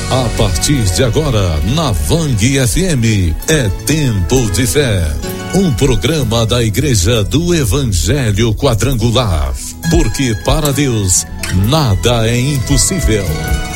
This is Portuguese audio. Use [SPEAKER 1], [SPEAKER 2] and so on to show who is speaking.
[SPEAKER 1] A partir de agora, na Vang FM, é Tempo de Fé. Um programa da Igreja do Evangelho Quadrangular. Porque para Deus, nada é impossível.